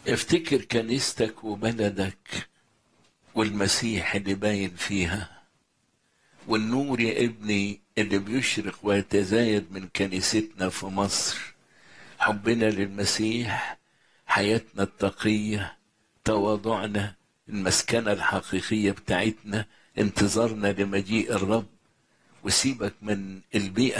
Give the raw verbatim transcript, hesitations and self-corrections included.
افتكر كنيستك وبلدك والمسيح اللي باين فيها، والنور يا ابني اللي بيشرق ويتزايد من كنيستنا في مصر. حبنا للمسيح، حياتنا التقية، تواضعنا، المسكنة الحقيقية بتاعتنا، انتظارنا لمجيء الرب. وسيبك من البيئة